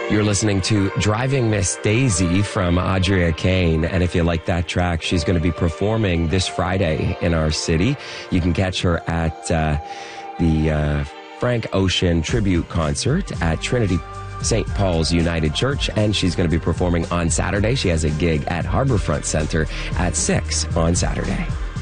You're listening to Driving Miss Daisy from Audrey Kane. And if you like that track, she's going to be performing this Friday in our city. You can catch her at the Frank Ocean tribute concert at Trinity St. Paul's United Church. And she's going to be performing on Saturday. She has a gig at Harborfront Center at 6 on Saturday.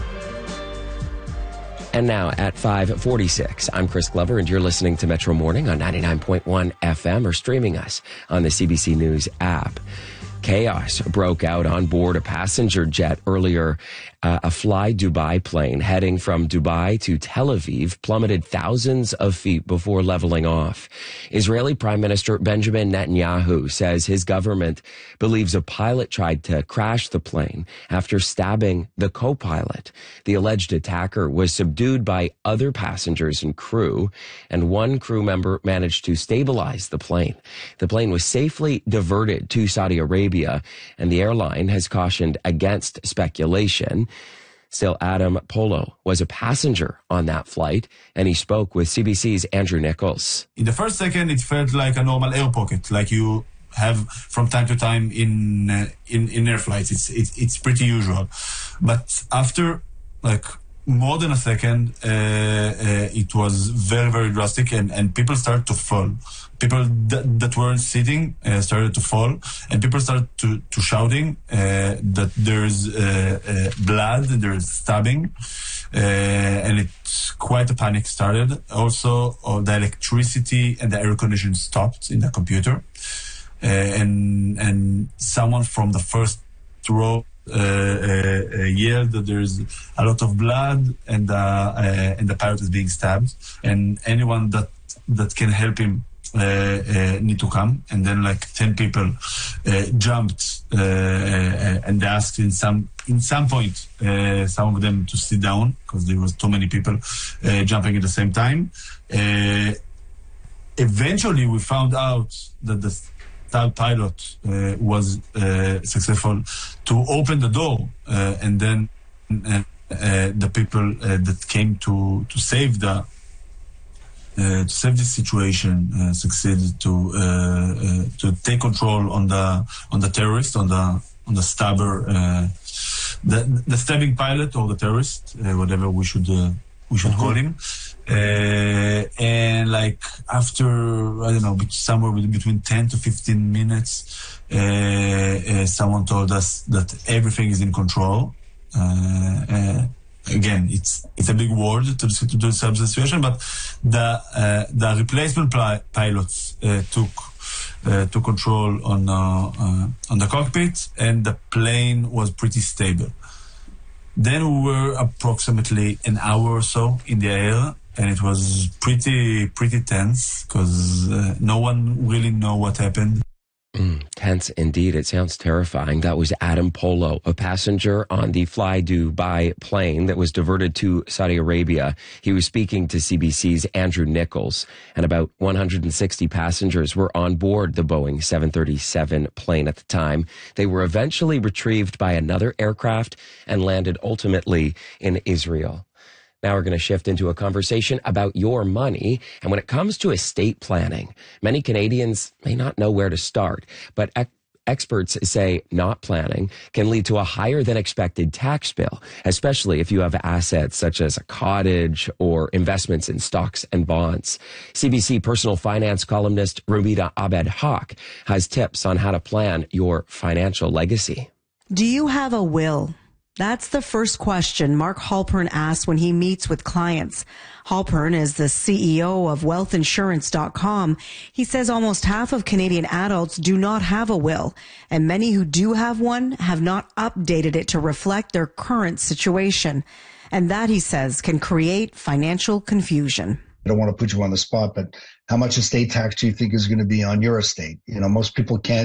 And now at 5:46, I'm Chris Glover, and you're listening to Metro Morning on 99.1 FM or streaming us on the CBC News app. Chaos broke out on board a passenger jet earlier. A Fly Dubai plane heading from Dubai to Tel Aviv plummeted thousands of feet before leveling off. Israeli Prime Minister Benjamin Netanyahu says his government believes a pilot tried to crash the plane after stabbing the co-pilot. The alleged attacker was subdued by other passengers and crew, and one crew member managed to stabilize the plane. The plane was safely diverted to Saudi Arabia, and the airline has cautioned against speculation. Still, Adam Polo was a passenger on that flight, and he spoke with CBC's Andrew Nichols. In the first second, it felt like a normal air pocket, like you have from time to time in air flights. It's pretty usual. But after more than a second, it was very, very drastic, and people started to fall. People that weren't sitting started to fall, and people started to shouting that there's blood, there's stabbing, and it's quite a panic started. Also, the electricity and the air conditioning stopped in the computer, and someone from the first row yelled that there's a lot of blood, and the pilot is being stabbed, and anyone that can help him need to come. And then 10 people jumped and they asked in some point some of them to sit down because there was too many people jumping at the same time. Eventually we found out that the pilot was successful to open the door, and then the people that came to save the situation succeeded to take control on the terrorist, on the stabber, the stabbing pilot or the terrorist, whatever we should call him. And after, I don't know, somewhere between 10 to 15 minutes, someone told us that everything is in control. Again, it's a big word to describe the situation, but the replacement pilots took control on the cockpit, and the plane was pretty stable. Then we were approximately an hour or so in the air, and it was pretty tense because no one really know what happened. Tense indeed. It sounds terrifying. That was Adam Polo, a passenger on the Fly Dubai plane that was diverted to Saudi Arabia. He was speaking to CBC's Andrew Nichols, and about 160 passengers were on board the Boeing 737 plane at the time. They were eventually retrieved by another aircraft and landed ultimately in Israel. Now we're going to shift into a conversation about your money. And when it comes to estate planning, many Canadians may not know where to start, but experts say not planning can lead to a higher than expected tax bill, especially if you have assets such as a cottage or investments in stocks and bonds. CBC personal finance columnist Rumita Abed-Haq has tips on how to plan your financial legacy. Do you have a will? That's the first question Mark Halpern asks when he meets with clients. Halpern is the CEO of wealthinsurance.com. He says almost half of Canadian adults do not have a will, and many who do have one have not updated it to reflect their current situation. And that, he says, can create financial confusion. I don't want to put you on the spot, but how much estate tax do you think is going to be on your estate? Most people can't